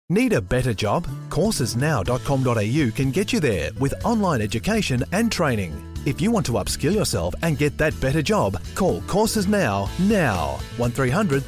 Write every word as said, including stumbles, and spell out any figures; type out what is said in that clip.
Need a better job? courses now dot com dot a u can get you there with online education and training. If you want to upskill yourself and get that better job, call Courses Now now. one three hundred